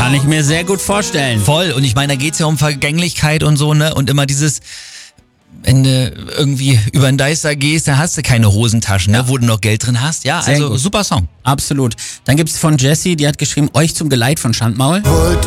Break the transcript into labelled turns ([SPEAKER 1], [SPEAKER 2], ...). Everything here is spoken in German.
[SPEAKER 1] Kann ich mir sehr gut vorstellen.
[SPEAKER 2] Voll. Und ich meine, da geht's ja um Vergänglichkeit und so, ne? Und immer dieses, wenn du irgendwie über den Deister gehst, da hast du keine Hosentaschen, ne? Wo du noch Geld drin hast. Ja,
[SPEAKER 1] Sehr
[SPEAKER 2] also
[SPEAKER 1] gut.
[SPEAKER 2] super Song.
[SPEAKER 1] Absolut. Dann gibt's von Jessie, die hat geschrieben, euch zum Geleit von Schandmaul.
[SPEAKER 3] Wollt